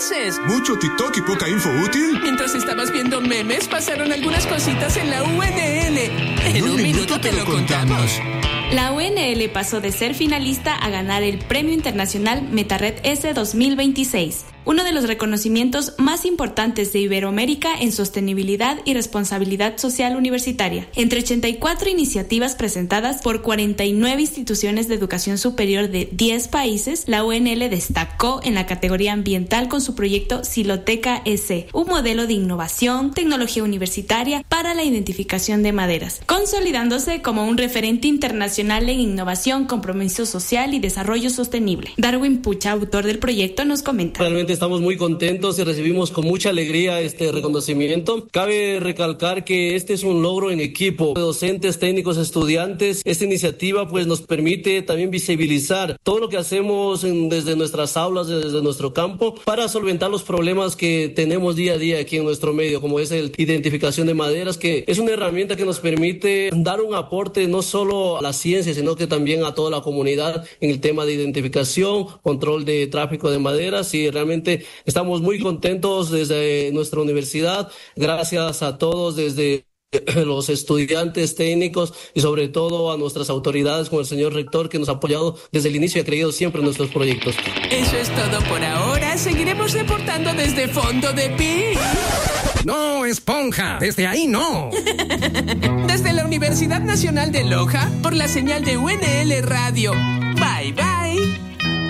haces? Mucho TikTok y poca info útil. Mientras estabas viendo memes, pasaron algunas cositas en la UNL. En un minuto te lo contamos. La UNL pasó de ser finalista a ganar el Premio Internacional MetaRed S 2026, uno de los reconocimientos más importantes de Iberoamérica en sostenibilidad y responsabilidad social universitaria. Entre 84 iniciativas presentadas por 49 instituciones de educación superior de 10 países, la UNL destacó en la categoría ambiental con su proyecto Siloteca S, un modelo de innovación, tecnología universitaria para la identificación de maderas, consolidándose como un referente internacional en innovación, compromiso social y desarrollo sostenible. Darwin Pucha, autor del proyecto, nos comenta. Realmente estamos muy contentos y recibimos con mucha alegría este reconocimiento. Cabe recalcar que este es un logro en equipo, docentes, técnicos, estudiantes. Esta iniciativa pues nos permite también visibilizar todo lo que hacemos desde nuestras aulas, desde nuestro campo, para solventar los problemas que tenemos día a día aquí en nuestro medio, como es la identificación de maderas, que es una herramienta que nos permite dar un aporte no solo a la ciencia, sino que también a toda la comunidad en el tema de identificación, control de tráfico de maderas, y realmente estamos muy contentos desde nuestra universidad. Gracias a todos desde los estudiantes, técnicos y sobre todo a nuestras autoridades como el señor rector, que nos ha apoyado desde el inicio y ha creído siempre en nuestros proyectos. Eso es todo por ahora. Seguiremos reportando desde Fondo de Pi. No, esponja, desde ahí no. Desde la Universidad Nacional de Loja, por la señal de UNL Radio. Bye, bye.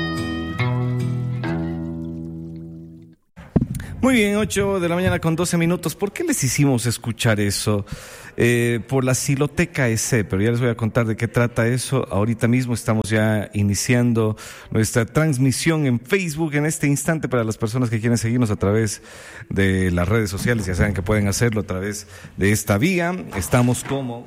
Muy bien, 8 de la mañana con 12 minutos. ¿Por qué les hicimos escuchar eso? Por la Siloteca S, pero ya les voy a contar de qué trata eso. Ahorita mismo estamos ya iniciando nuestra transmisión en Facebook en este instante para las personas que quieren seguirnos a través de las redes sociales. Ya saben que pueden hacerlo a través de esta vía. Estamos como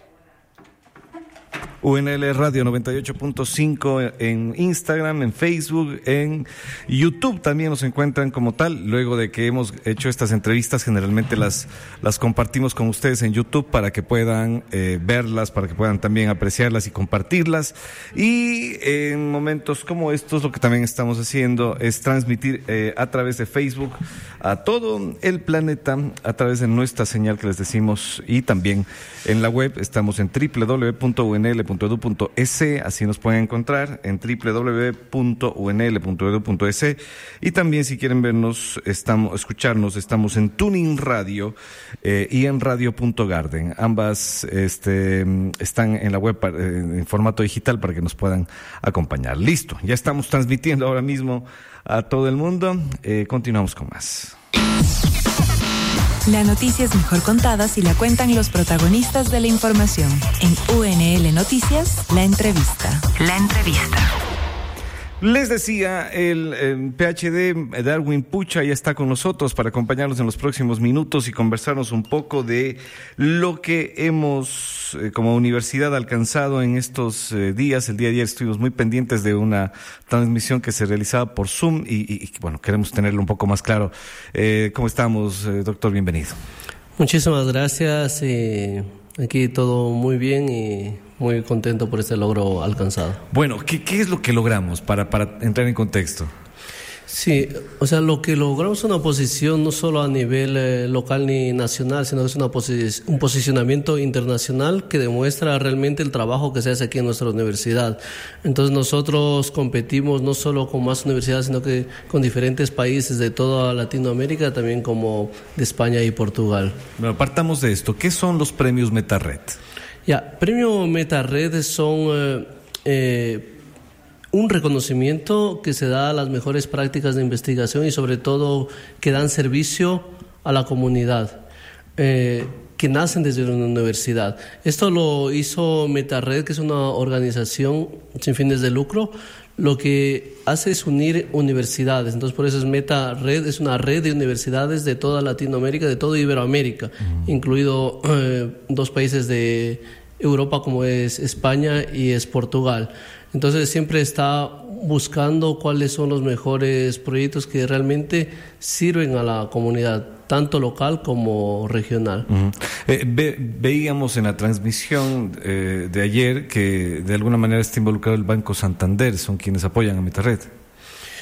UNL Radio 98.5 en Instagram, en Facebook, en YouTube también nos encuentran como tal. Luego de que hemos hecho estas entrevistas, generalmente las compartimos con ustedes en YouTube para que puedan verlas, para que puedan también apreciarlas y compartirlas. Y en momentos como estos, lo que también estamos haciendo es transmitir a través de Facebook a todo el planeta, a través de nuestra señal que les decimos, y también en la web. Estamos en www.unl.edu.es, así nos pueden encontrar en www.unl.edu.es, y también si quieren vernos, escucharnos, estamos en Tuning Radio y en radio.garden. Ambas están en la web en formato digital para que nos puedan acompañar. Listo, ya estamos transmitiendo ahora mismo a todo el mundo. Continuamos con más. La noticia es mejor contada si la cuentan los protagonistas de la información. En UNL Noticias, la entrevista. La entrevista. Les decía, el PhD Darwin Pucha ya está con nosotros para acompañarnos en los próximos minutos y conversarnos un poco de lo que hemos como universidad alcanzado en estos días. El día de ayer estuvimos muy pendientes de una transmisión que se realizaba por Zoom y bueno, queremos tenerlo un poco más claro. ¿Cómo estamos, doctor? Bienvenido. Muchísimas gracias. Aquí todo muy bien y muy contento por este logro alcanzado. Bueno, ¿qué es lo que logramos para entrar en contexto? Sí, o sea, lo que logramos es una posición no solo a nivel local ni nacional, sino que es un posicionamiento internacional que demuestra realmente el trabajo que se hace aquí en nuestra universidad. Entonces nosotros competimos no solo con más universidades, sino que con diferentes países de toda Latinoamérica, también como de España y Portugal. Bueno, partamos de esto. ¿Qué son los premios MetaRed? Premio MetaRed son un reconocimiento que se da a las mejores prácticas de investigación y sobre todo que dan servicio a la comunidad, que nacen desde una universidad. Esto lo hizo MetaRed, que es una organización sin fines de lucro. Lo que hace es unir universidades, entonces por eso es MetaRed, es una red de universidades de toda Latinoamérica, de toda Iberoamérica, incluido 2 países de Europa como es España y es Portugal. Entonces siempre está buscando cuáles son los mejores proyectos que realmente sirven a la comunidad, tanto local como regional. Veíamos en la transmisión de ayer que de alguna manera está involucrado el Banco Santander, son quienes apoyan a MetaRed.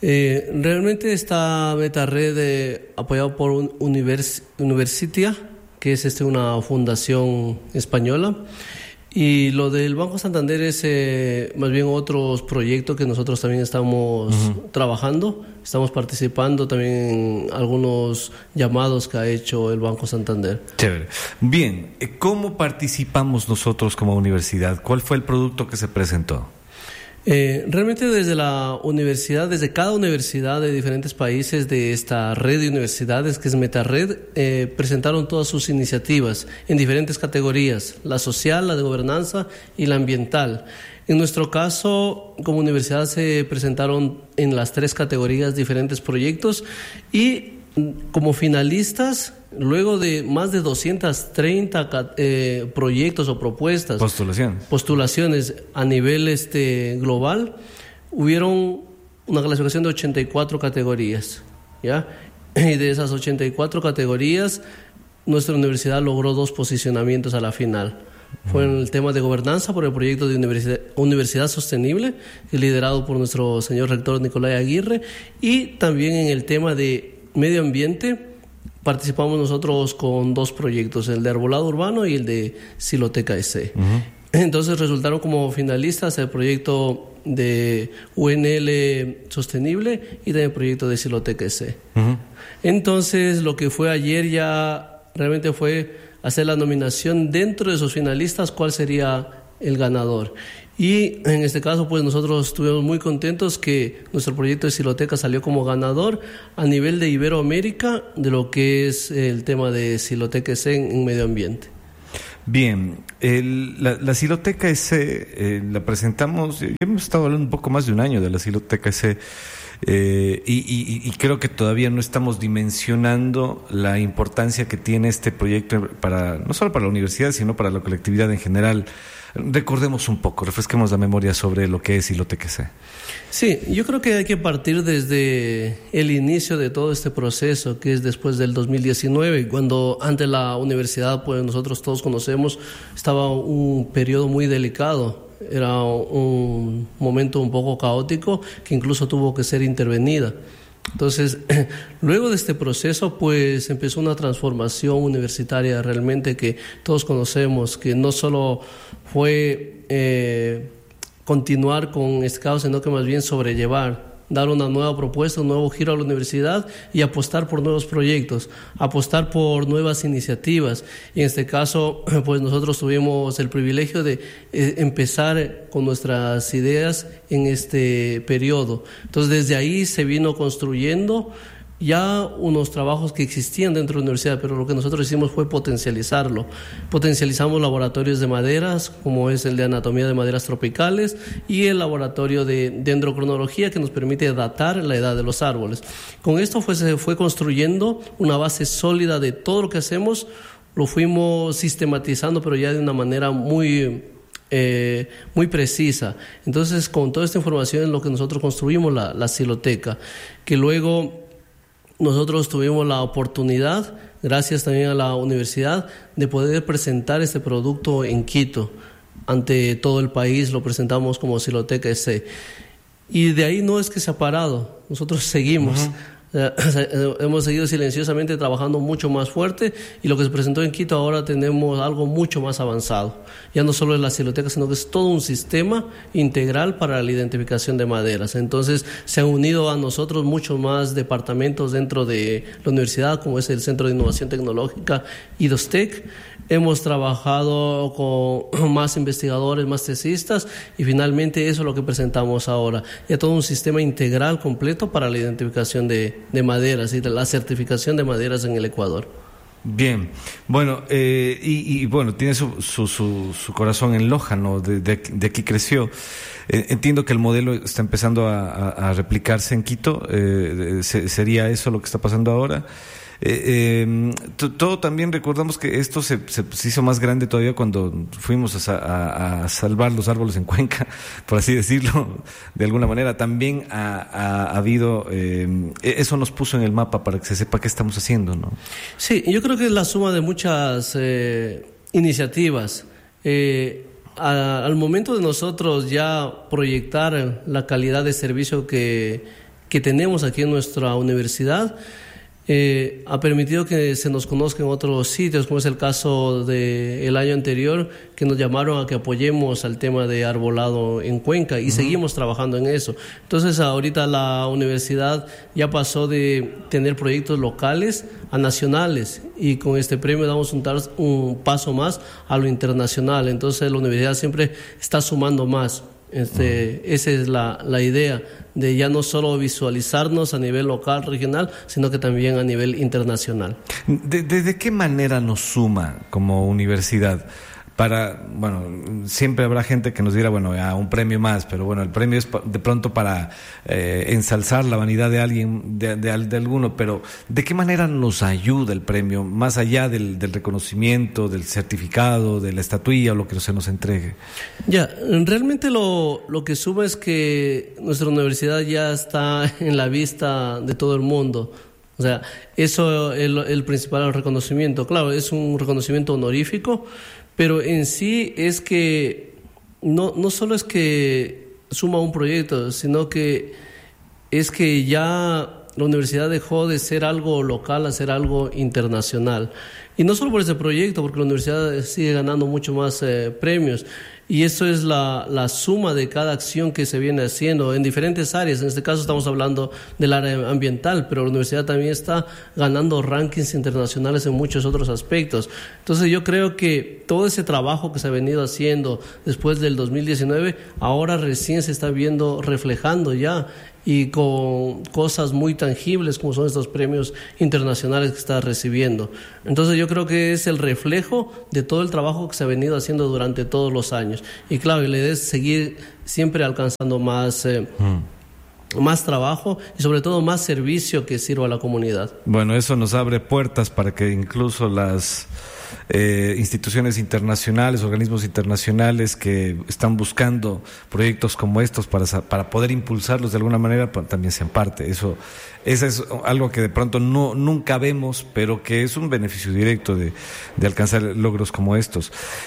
Realmente esta MetaRed apoyado por Universitia, que es una fundación española, y lo del Banco Santander es más bien otros proyectos que nosotros también estamos trabajando. Estamos participando también en algunos llamados que ha hecho el Banco Santander. Chévere. Bien, ¿cómo participamos nosotros como universidad? ¿Cuál fue el producto que se presentó? Realmente desde la universidad, desde cada universidad de diferentes países de esta red de universidades que es MetaRed, presentaron todas sus iniciativas en diferentes categorías, la social, la de gobernanza y la ambiental. En nuestro caso, como universidad se presentaron en las 3 categorías diferentes proyectos y como finalistas, luego de más de 230 proyectos o propuestas, postulaciones a nivel global, hubieron una clasificación de 84 categorías, ¿ya? Y de esas 84 categorías, nuestra universidad logró 2 posicionamientos a la final. Fue en el tema de gobernanza por el proyecto de Universidad Sostenible, liderado por nuestro señor rector Nicolai Aguirre, y también en el tema de medio ambiente participamos nosotros con 2 proyectos, el de arbolado urbano y el de Siloteca SE. Entonces resultaron como finalistas el proyecto de UNL Sostenible y también el proyecto de Siloteca SE. Entonces lo que fue ayer ya realmente fue hacer la nominación dentro de esos finalistas, cuál sería el ganador. Y en este caso, pues nosotros estuvimos muy contentos que nuestro proyecto de Siloteca salió como ganador a nivel de Iberoamérica de lo que es el tema de Siloteca SE en medio ambiente. Bien, la Siloteca SE la presentamos, ya hemos estado hablando un poco más de un año de la Siloteca SE. Y creo que todavía no estamos dimensionando la importancia que tiene este proyecto para no solo para la universidad, sino para la colectividad en general. Recordemos un poco, refresquemos la memoria sobre lo que es Siloteca SE. Sí, yo creo que hay que partir desde el inicio de todo este proceso, que es después del 2019, cuando ante la universidad, pues nosotros todos conocemos, estaba un periodo muy delicado. Era un momento un poco caótico que incluso tuvo que ser intervenida. Entonces, luego de este proceso, pues empezó una transformación universitaria realmente que todos conocemos, que no solo fue continuar con este caos, sino que más bien sobrellevar, dar una nueva propuesta, un nuevo giro a la universidad y apostar por nuevos proyectos, apostar por nuevas iniciativas. Y en este caso, pues nosotros tuvimos el privilegio de empezar con nuestras ideas en este periodo. Entonces, desde ahí se vino construyendo ya unos trabajos que existían dentro de la universidad, pero lo que nosotros hicimos fue potencializarlo. Potencializamos laboratorios de maderas, como es el de anatomía de maderas tropicales y el laboratorio de dendrocronología, que nos permite datar la edad de los árboles. Con esto se fue construyendo una base sólida de todo lo que hacemos, lo fuimos sistematizando, pero ya de una manera muy precisa. Entonces, con toda esta información es lo que nosotros construimos la Siloteca, que luego nosotros tuvimos la oportunidad, gracias también a la universidad, de poder presentar este producto en Quito. Ante todo el país lo presentamos como Siloteca SE. Y de ahí no es que se ha parado, nosotros seguimos. Hemos seguido silenciosamente trabajando mucho más fuerte, y lo que se presentó en Quito ahora tenemos algo mucho más avanzado. Ya no solo es la Siloteca, sino que es todo un sistema integral para la identificación de maderas. Entonces se han unido a nosotros muchos más departamentos dentro de la universidad, como es el Centro de Innovación Tecnológica IDOSTEC. Hemos trabajado con más investigadores, más tesistas, y finalmente eso es lo que presentamos ahora. Ya todo un sistema integral completo para la identificación de maderas y de la certificación de maderas en el Ecuador. Bien, bueno, y bueno, tiene su corazón en Loja, ¿no? De aquí creció. Entiendo que el modelo está empezando a replicarse en Quito. ¿Sería eso lo que está pasando ahora? Todo también recordamos que esto se hizo más grande todavía cuando fuimos a salvar los árboles en Cuenca, por así decirlo, de alguna manera. También ha habido, eso nos puso en el mapa para que se sepa qué estamos haciendo, ¿no? Sí, yo creo que es la suma de muchas iniciativas. Al momento de nosotros ya proyectar la calidad de servicio que que tenemos aquí en nuestra universidad ha permitido que se nos conozca en otros sitios, como es el caso del año anterior, que nos llamaron a que apoyemos al tema de arbolado en Cuenca, y seguimos trabajando en eso. Entonces ahorita la universidad ya pasó de tener proyectos locales a nacionales, y con este premio damos un paso más a lo internacional. Entonces la universidad siempre está sumando más. Esa es la idea, de ya no solo visualizarnos a nivel local, regional, sino que también a nivel internacional. ¿De qué manera nos suma como universidad? Siempre habrá gente que nos dirá, un premio más, pero el premio es de pronto para ensalzar la vanidad de alguien, de alguno, pero ¿de qué manera nos ayuda el premio, más allá del reconocimiento, del certificado, de la estatuilla o lo que se nos entregue? Realmente lo que suma es que nuestra universidad ya está en la vista de todo el mundo. O sea, eso es el principal reconocimiento. Claro, es un reconocimiento honorífico, pero en sí es que no solo es que suma un proyecto, sino que es que ya la universidad dejó de ser algo local a ser algo internacional. Y no solo por ese proyecto, porque la universidad sigue ganando mucho más premios. Y eso es la suma de cada acción que se viene haciendo en diferentes áreas. En este caso estamos hablando del área ambiental, pero la universidad también está ganando rankings internacionales en muchos otros aspectos. Entonces yo creo que todo ese trabajo que se ha venido haciendo después del 2019, ahora recién se está viendo reflejando ya, y con cosas muy tangibles como son estos premios internacionales que está recibiendo. Entonces yo creo que es el reflejo de todo el trabajo que se ha venido haciendo durante todos los años, y claro, la idea es seguir siempre alcanzando más trabajo y sobre todo más servicio que sirva a la comunidad. Eso nos abre puertas para que incluso las instituciones internacionales, organismos internacionales que están buscando proyectos como estos para poder impulsarlos de alguna manera, también sean parte. Eso es algo que de pronto nunca vemos, pero que es un beneficio directo de alcanzar logros como estos.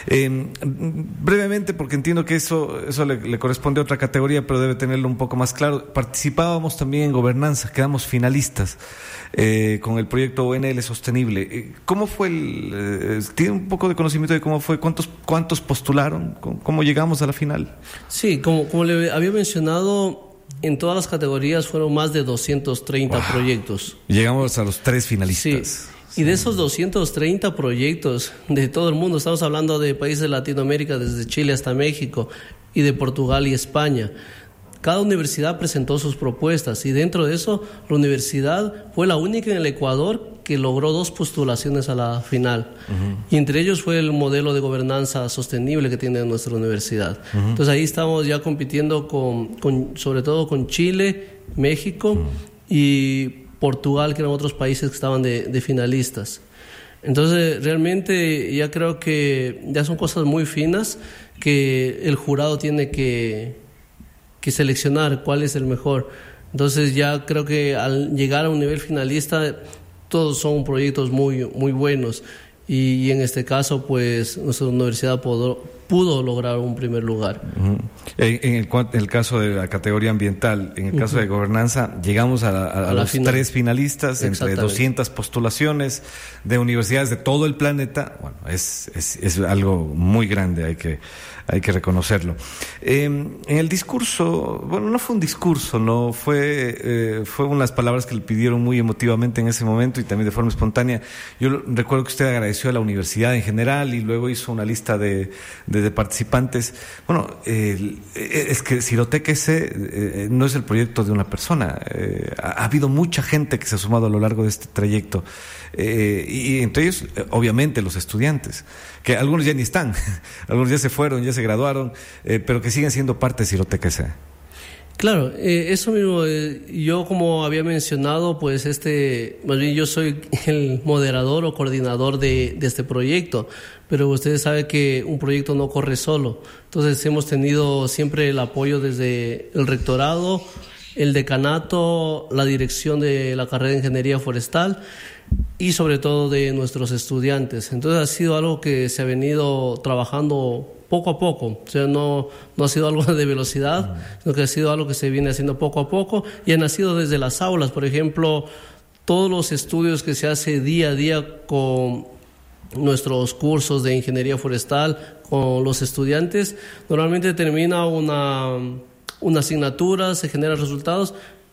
Brevemente, porque entiendo que eso le corresponde a otra categoría, pero debe tenerlo un poco más claro. Participábamos también en gobernanza, quedamos finalistas con el proyecto UNL Sostenible. ¿Cómo fue tiene un poco de conocimiento de cómo fue? ¿Cuántos postularon? ¿Cómo llegamos a la final? Sí, como le había mencionado, en todas las categorías fueron más de 230 proyectos. Llegamos a los 3 finalistas. Sí. Y de esos 230 proyectos de todo el mundo, estamos hablando de países de Latinoamérica, desde Chile hasta México, y de Portugal y España. Cada universidad presentó sus propuestas, y dentro de eso la universidad fue la única en el Ecuador que logró 2 postulaciones a la final. Y entre ellos fue el modelo de gobernanza sostenible que tiene nuestra universidad. Entonces ahí estamos ya compitiendo sobre todo con Chile, México y Portugal, que eran otros países que estaban de finalistas. Entonces realmente ya creo que ya son cosas muy finas que el jurado tiene que seleccionar cuál es el mejor. Entonces ya creo que al llegar a un nivel finalista todos son proyectos muy, muy buenos, y en este caso pues nuestra universidad pudo lograr un primer lugar. En el caso de la categoría ambiental, en el caso de gobernanza, llegamos a los final. 3 finalistas entre 200 postulaciones de universidades de todo el planeta. Es algo muy grande, hay que reconocerlo. En el discurso, no fue un discurso, no fue unas palabras que le pidieron muy emotivamente en ese momento y también de forma espontánea. Yo recuerdo que usted agradeció a la universidad en general y luego hizo una lista de participantes. Es que Cyrotec S no es el proyecto de una persona. Ha habido mucha gente que se ha sumado a lo largo de este trayecto, y entre ellos obviamente los estudiantes, que algunos ya ni están, algunos ya se fueron, ya se graduaron, pero que siguen siendo parte de Cyrotec S. Claro, eso mismo, yo como había mencionado, pues más bien yo soy el moderador o coordinador de este proyecto, pero ustedes saben que un proyecto no corre solo. Entonces hemos tenido siempre el apoyo desde el rectorado, el decanato, la dirección de la carrera de Ingeniería Forestal y sobre todo de nuestros estudiantes. Entonces ha sido algo que se ha venido trabajando poco a poco, o sea, no ha sido algo de velocidad, sino que ha sido algo que se viene haciendo poco a poco y ha nacido desde las aulas. Por ejemplo, todos los estudios que se hace día a día con nuestros cursos de ingeniería forestal, con los estudiantes, normalmente termina una asignatura, se generan resultados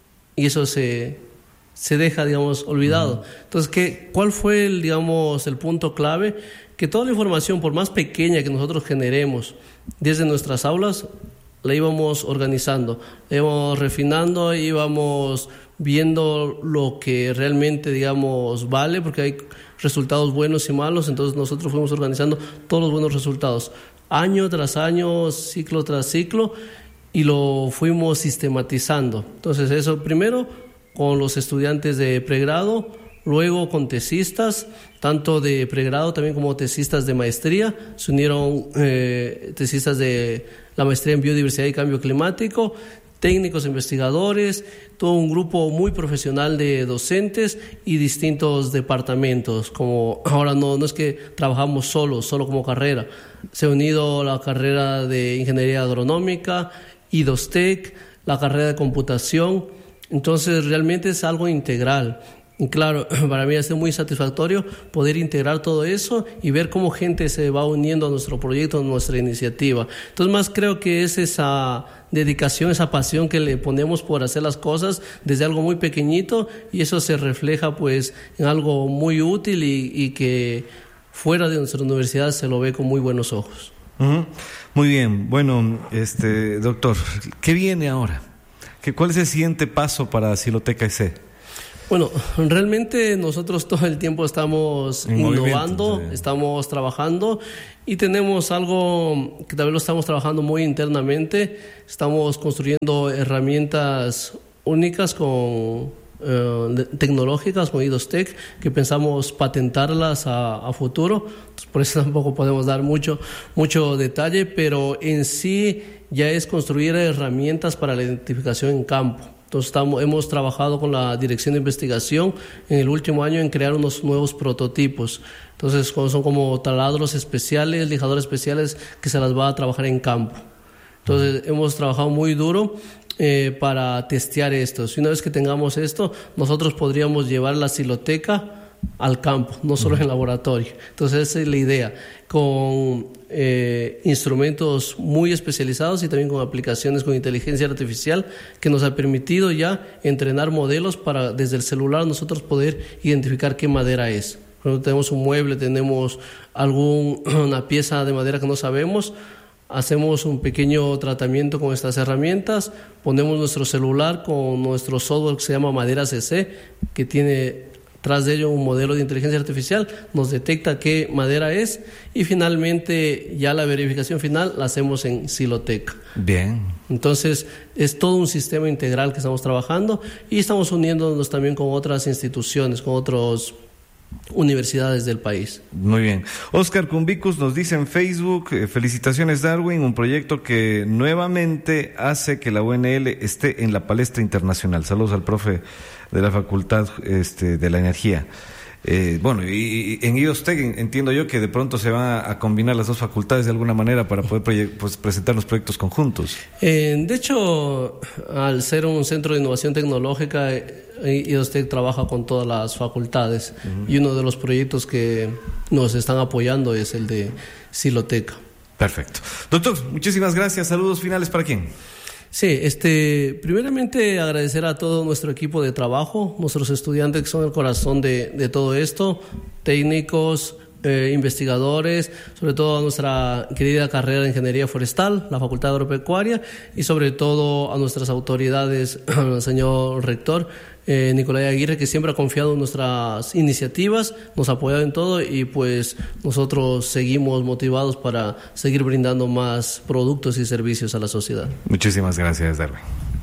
y eso se deja, digamos, olvidado. Entonces, ¿cuál fue el punto clave? Que toda la información, por más pequeña que nosotros generemos desde nuestras aulas, la íbamos organizando, la íbamos refinando, íbamos viendo lo que realmente, digamos, vale, porque hay resultados buenos y malos, entonces nosotros fuimos organizando todos los buenos resultados, año tras año, ciclo tras ciclo, y lo fuimos sistematizando. Entonces eso primero con los estudiantes de pregrado, luego con tesistas, tanto de pregrado también como tesistas de maestría. Se unieron tesistas de la maestría en biodiversidad y cambio climático, técnicos investigadores, todo un grupo muy profesional de docentes y distintos departamentos. Como ahora no es que trabajamos solo como carrera. Se ha unido la carrera de ingeniería agronómica, IDOSTEC, la carrera de computación. Entonces realmente es algo integral. Y claro, para mí ha sido muy satisfactorio poder integrar todo eso y ver cómo gente se va uniendo a nuestro proyecto, a nuestra iniciativa. Entonces más creo que es esa dedicación, esa pasión que le ponemos por hacer las cosas desde algo muy pequeñito, y eso se refleja pues en algo muy útil y que fuera de nuestra universidad se lo ve con muy buenos ojos. Muy bien. Bueno, doctor, ¿qué viene ahora? ¿Cuál es el siguiente paso para Siloteca EC? Bueno, realmente nosotros todo el tiempo estamos innovando, sí. Estamos trabajando y tenemos algo que también lo estamos trabajando muy internamente. Estamos construyendo herramientas únicas tecnológicas con IDOSTEC que pensamos patentarlas a futuro. Entonces, por eso tampoco podemos dar mucho detalle, pero en sí ya es construir herramientas para la identificación en campo. Entonces hemos trabajado con la Dirección de Investigación en el último año en crear unos nuevos prototipos. Entonces son como taladros especiales, lijadores especiales que se las va a trabajar en campo. Entonces hemos trabajado muy duro para testear esto. Si una vez que tengamos esto, nosotros podríamos llevar la Siloteca al campo, no solo en laboratorio. Entonces esa es la idea, con instrumentos muy especializados y también con aplicaciones con inteligencia artificial que nos ha permitido ya entrenar modelos para desde el celular nosotros poder identificar qué madera es. Cuando tenemos un mueble, tenemos una pieza de madera que no sabemos, hacemos un pequeño tratamiento con estas herramientas, ponemos nuestro celular con nuestro software que se llama Madera CC, que tiene tras de ello un modelo de inteligencia artificial, nos detecta qué madera es y finalmente ya la verificación final la hacemos en Siloteca. Bien. Entonces es todo un sistema integral que estamos trabajando y estamos uniéndonos también con otras instituciones, con otras universidades del país. Muy bien. Oscar Cumbicus nos dice en Facebook, felicitaciones Darwin, un proyecto que nuevamente hace que la UNL esté en la palestra internacional. Saludos al profe de la Facultad de la Energía. Bueno, y en IDOSTEC entiendo yo que de pronto se van a combinar las dos facultades de alguna manera para poder presentar los proyectos conjuntos. De hecho, al ser un centro de innovación tecnológica, IDOSTEC trabaja con todas las facultades y uno de los proyectos que nos están apoyando es el de Siloteca. Perfecto. Doctor, muchísimas gracias. Saludos finales para quién. Sí, primeramente agradecer a todo nuestro equipo de trabajo, nuestros estudiantes que son el corazón de todo esto, técnicos, investigadores, sobre todo a nuestra querida carrera de Ingeniería Forestal, la Facultad Agropecuaria, y sobre todo a nuestras autoridades, al señor rector, Nicolás Aguirre, que siempre ha confiado en nuestras iniciativas, nos ha apoyado en todo y pues nosotros seguimos motivados para seguir brindando más productos y servicios a la sociedad. Muchísimas gracias, Darwin.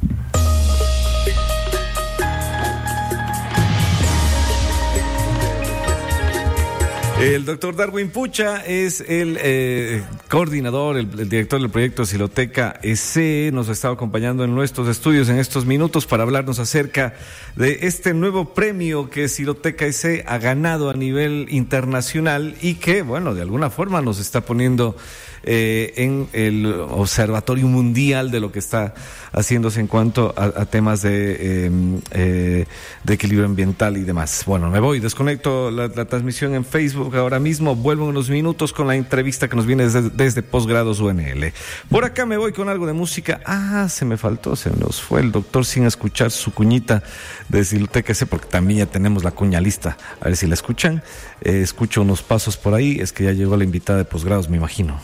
El doctor Darwin Pucha es el coordinador, el director del proyecto Siloteca EC. Nos ha estado acompañando en nuestros estudios en estos minutos para hablarnos acerca de este nuevo premio que Siloteca EC ha ganado a nivel internacional y que, bueno, de alguna forma nos está poniendo en el Observatorio Mundial de lo que está haciéndose en cuanto a temas de equilibrio ambiental y demás. Bueno, me voy, desconecto la transmisión en Facebook ahora mismo, vuelvo en unos minutos con la entrevista que nos viene desde Posgrados UNL. Por acá me voy con algo de música. Se me faltó, se nos fue el doctor sin escuchar su cuñita de Siltequese, porque también ya tenemos la cuña lista. A ver si la escuchan. Escucho unos pasos por ahí, es que ya llegó la invitada de Posgrados, me imagino.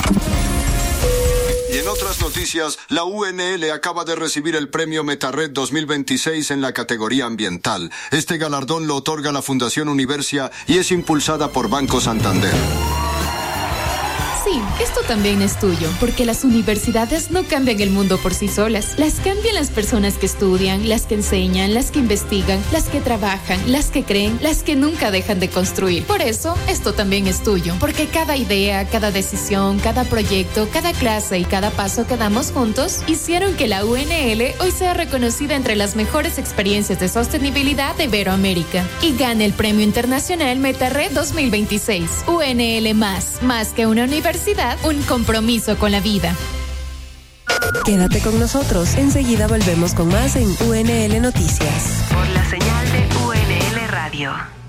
Y en otras noticias, la UNL acaba de recibir el premio Metarred 2026 en la categoría ambiental. Este galardón lo otorga la Fundación Universia y es impulsada por Banco Santander. Sí, esto también es tuyo, porque las universidades no cambian el mundo por sí solas. Las cambian las personas que estudian, las que enseñan, las que investigan, las que trabajan, las que creen, las que nunca dejan de construir. Por eso, esto también es tuyo, porque cada idea, cada decisión, cada proyecto, cada clase y cada paso que damos juntos hicieron que la UNL hoy sea reconocida entre las mejores experiencias de sostenibilidad de Iberoamérica y gane el Premio Internacional Metarred 2026. UNL más que una universidad, un compromiso con la vida. Quédate con nosotros. Enseguida volvemos con más en UNL Noticias. Por la señal de UNL Radio.